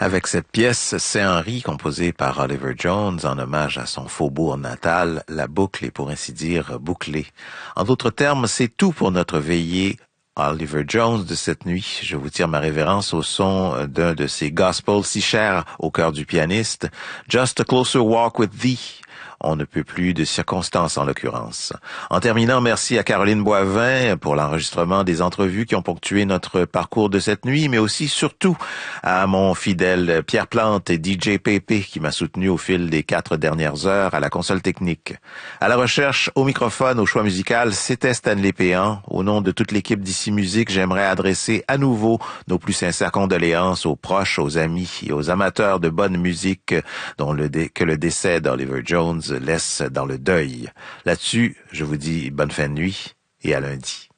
Avec cette pièce, C'est Henri, composée par Oliver Jones en hommage à son faubourg natal, la boucle est pour ainsi dire bouclée. En d'autres termes, c'est tout pour notre veillée Oliver Jones de cette nuit. Je vous tire ma révérence au son d'un de ces gospels si chers au cœur du pianiste, Just a Closer Walk with Thee. On ne peut plus de circonstances en l'occurrence. En terminant, merci à Caroline Boivin pour l'enregistrement des entrevues qui ont ponctué notre parcours de cette nuit, mais aussi surtout à mon fidèle Pierre Plante et DJ Pépé qui m'a soutenu au fil des 4 dernières heures à la console technique. À la recherche, au microphone, au choix musical, c'était Stanley Péan. Au nom de toute l'équipe d'Ici Musique, j'aimerais adresser à nouveau nos plus sincères condoléances aux proches, aux amis et aux amateurs de bonne musique que le décès d'Oliver Jones laisse dans le deuil. Là-dessus, je vous dis bonne fin de nuit et à lundi.